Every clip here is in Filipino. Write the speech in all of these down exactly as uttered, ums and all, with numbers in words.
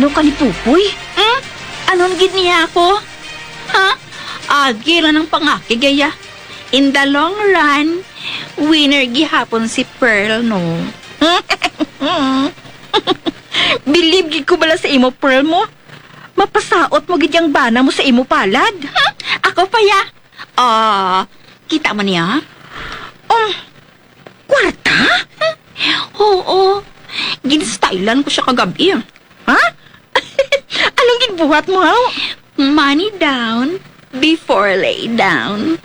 Ano ka ni Pupoy? Hmm? Anon gid niya ako? Ha? Agi ra ng pangakigaya. In the long run, winner gihapon si Pearl, no? Believe gid ko bala sa imo, Pearl mo. Mapasaot mo gid yang bana mo sa imo palad. Hmm? Ako pa ya. Ah, kita man niya? Um, kwarta? Oo. Ginstylan ko siya kagabi. Ha? Anong ginbuhat mo, ha? Money down before lay down.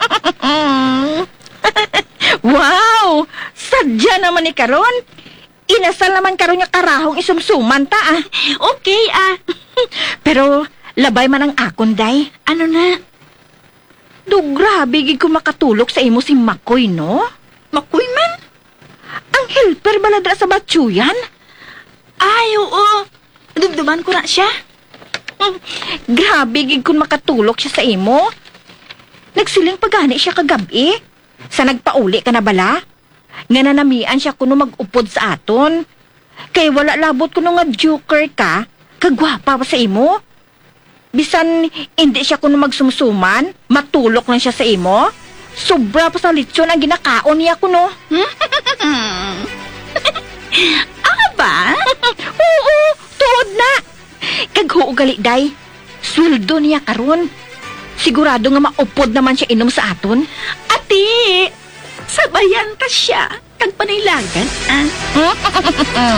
Wow! Sadya naman ni karon. Inasal naman karon nga karahong isumsuman ta, ah. Okay, ah. Pero labay man ang akon, day. Ano na? Do grabe gid ko makatulog sa imo si Makoy, no? Makoy man? Ang helper baladra sa batsuyan. Ay, oo. Dumduman ko na siya. Hmm, grabe gid kun makatulog siya sa imo. Nagsiling pagani siya kagabi. Sa nagpauli ka na bala? Nga nanamian siya kuno mag-upod sa aton. Kay wala labot kuno nga joker ka, kagwapa pa sa imo. Bisan hindi siya kuno magsumsuman, matulok lang siya sa imo. Sobra pa sa litsyon ang ginakaon niya kuno. Ano ba? Oo, tuod na. Kaghuo gali day. Sweldo niya karon. Sigurado nga maupod naman siya inom sa aton. Ate, sabayan ta siya. Kag panilagan, ah.